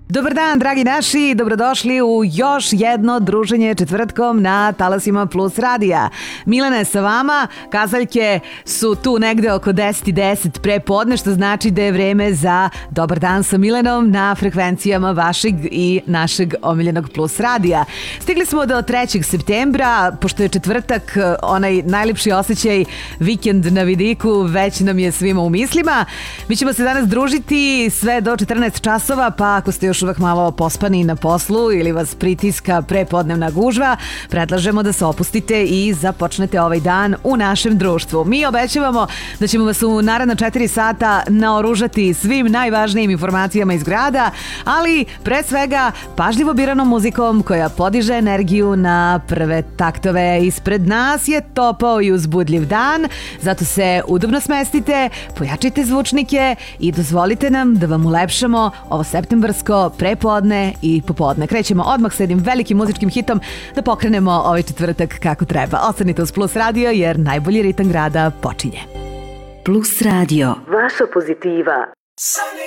Dobar dan, dragi naši, dobrodošli u još jedno druženje četvrtkom na talasima Plus radija. Milena je sa vama, kazaljke su tu negde oko 10:10 pre podne, što znači da je vreme za Dobar dan sa Milenom na frekvencijama vašeg i našeg omiljenog Plus radija. Stigli smo do 3. septembra, pošto je četvrtak, onaj najlepši osjećaj, vikend na vidiku, već nam je svima u mislima. Mi ćemo se danas družiti sve do 14 časova, pa ako ste još uvek malo pospani na poslu ili vas pritiska prepodnevna gužva, predlažemo da se opustite i započnete ovaj dan u našem društvu. Mi obećavamo da ćemo vas u naredna 4 sata naoružati svim najvažnijim informacijama iz grada, ali pre svega pažljivo biranom muzikom koja podiže energiju na prve taktove. Ispred nas je topao i uzbudljiv dan, zato se udobno smestite, pojačajte zvučnike i dozvolite nam da vam ulepšamo ovo septembarsko prepodne i popodne. Krećemo odmah s jednim velikim muzičkim hitom da pokrenemo ovaj četvrtak kako treba. Ostanite uz Plus radio jer najbolji ritam grada počinje. Plus radio. Vaša pozitiva. Sunny